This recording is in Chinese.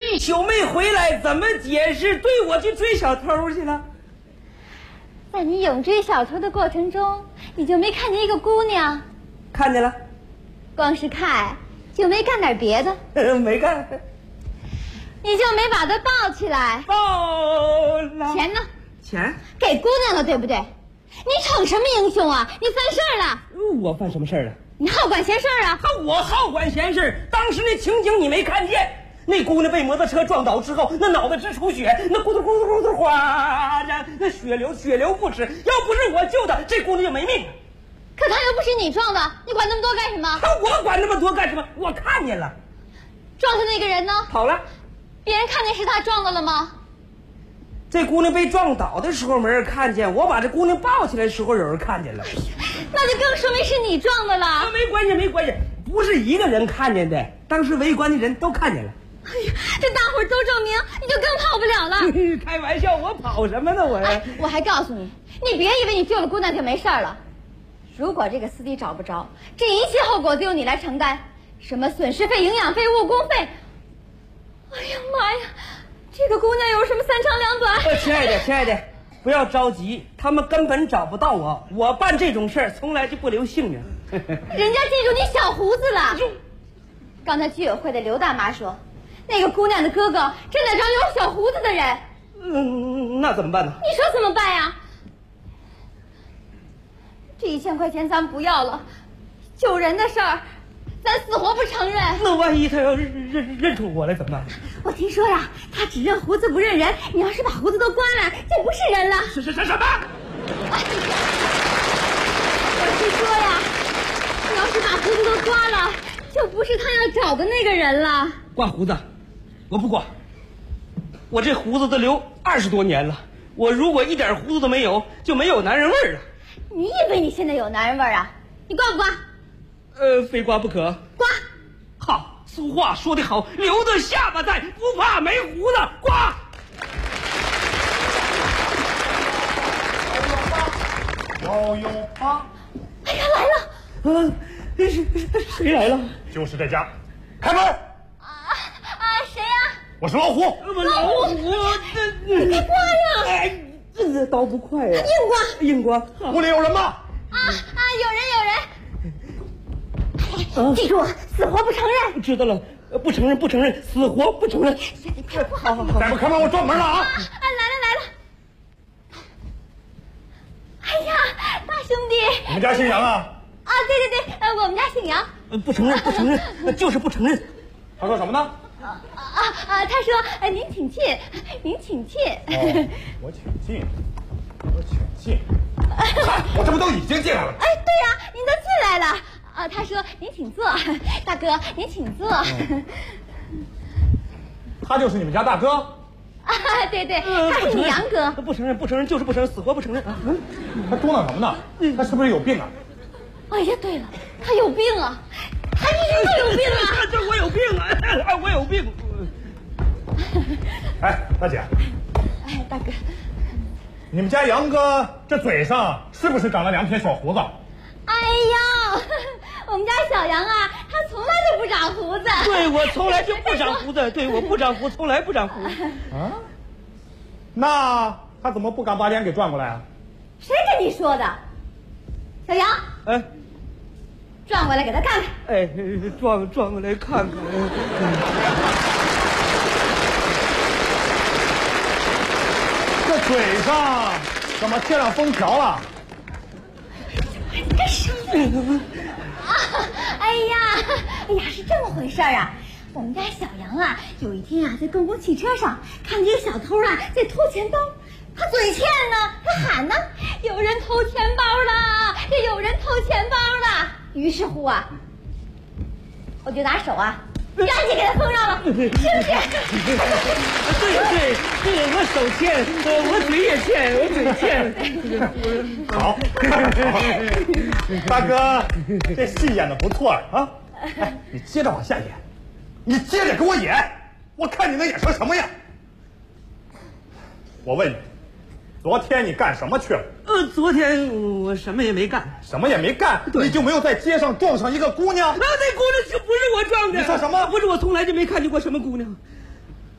一宿没回来，怎么解释？对我去追小偷去了。 在你勇追小偷的过程中，你就没看见一个姑娘？ 看见了。 光是看，就没干点别的？ 没干。 你就没把她抱起来？ 抱了。 钱呢？ 钱给姑娘了，对不对？你逞什么英雄啊？你犯事儿了。 我犯什么事儿了？ 你好管闲事儿啊！ 我好管闲事。当时那情景你没看见？那姑娘被摩托车撞倒之后，那脑袋直出血，那咕嘟咕嘟咕嘟哗的，那血流不止。要不是我救的，这姑娘就没命了。 可她又不是你撞的，你管那么多干什么？ 我管那么多干什么？我看见了。 撞的那个人呢？跑了。 别人看见是他撞的了吗？ 这姑娘被撞倒的时候没人看见，我把这姑娘抱起来的时候有人看见了。 那就更说明是你撞的了。 没关系，不是一个人看见的，当时围观的人都看见了。 哎呀，这大伙儿都证明，你就更跑不了了。 开玩笑，我跑什么呢我？ 我还告诉你，你别以为你救了姑娘就没事了。如果这个司机找不着，这一切后果都由你来承担，什么损失费、营养费、误工费。哎呀妈呀，这个姑娘有什么三长两短？ 亲爱的，不要着急，他们根本找不到我。我办这种事儿从来就不留姓名。 人家记住你小胡子了。刚才居委会的刘大妈说，那个姑娘的哥哥正在找有小胡子的人。 那怎么办呢？ 你说怎么办呀？这1000块钱咱不要了，救人的事儿咱死活不承认。 那万一他要认出我来怎么办？ 我听说呀，他只认胡子不认人，你要是把胡子都刮了，就不是人了。 什么？ 我听说呀，你要是把胡子都刮了，就不是他要找的那个人了。 刮胡子我不刮，我这胡子都留20多年了，我如果一点胡子都没有，就没有男人味儿了。 你以为你现在有男人味儿啊？你刮不刮？ 非刮不可。 刮。 好，俗话说得好，留得下巴在，不怕没胡子。刮。 老有八。 哎呀，来了！ 谁来了？ 就是这家，开门！ 谁呀？ 我是老虎。 老虎，你刮呀！ 哎，这刀不快呀！ 硬刮。 屋里有人吗？ 有人。记住，死活不承认。 知道了，不承认，死活不承认。好。 再不开门，我撞门了啊！ 来了。哎呀，大兄弟！ 你们家姓杨啊？ 对，我们家姓杨。 不承认，就是不承认。 他说什么呢？ 他说您请进。 我请进。我这不都已经进来了？ 对呀，您都进来了。他说您请坐，大哥您请坐。 他就是你们家大哥？ 对，他是你杨哥。 不承认，就是不承认，死活不承认。 他嘟囔什么呢？他是不是有病啊？ 哎呀，对了，他有病啊！他一直都有病啊！ 这我有病啊！我有病。 哎，大姐。 大哥， 你们家杨哥这嘴上是不是长了2撇小胡子？ 哎呀，我们家小杨啊，他从来就不长胡子。 对，我从来就不长胡子。对，我不长胡，从来不长胡。 啊？那他怎么不敢把脸给转过来啊？ 谁跟你说的？小杨，转过来给他看看。 转过来看看。 这嘴上怎么贴上封条了？ 你干什么？哎呀，是这么回事啊！我们家小杨啊，有一天啊，在公共汽车上看见一个小偷啊在偷钱包，他嘴欠呢，他喊呢，有人偷钱包了，有人偷钱包了。于是乎啊，我就拿手啊赶紧给他封上了，是不是？ 对，我手欠，我嘴也欠，我嘴欠。 好，大哥，这戏演的不错啊！哎，你接着往下演，你接着给我演，我看你能演成什么样。我问你，昨天你干什么去了？ 昨天我什么也没干。 什么也没干？你就没有在街上撞上一个姑娘？ 那姑娘就不是我撞的。 你说什么？ 不是，我从来就没看见过什么姑娘。